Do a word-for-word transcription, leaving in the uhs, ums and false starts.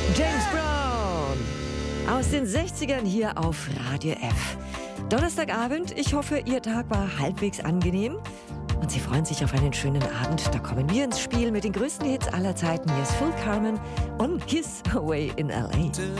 James Brown aus den sechzigern hier auf Radio F. Donnerstagabend, ich hoffe, Ihr Tag war halbwegs angenehm und Sie freuen sich auf einen schönen Abend. Da kommen wir ins Spiel mit den größten Hits aller Zeiten. Hier ist Phil Carmen und His Away in L A.